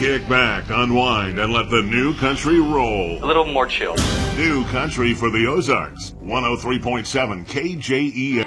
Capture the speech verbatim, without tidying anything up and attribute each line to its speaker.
Speaker 1: Kick back, unwind, and let the new country roll.
Speaker 2: A little more chill.
Speaker 1: New country for the Ozarks. one oh three point seven K J E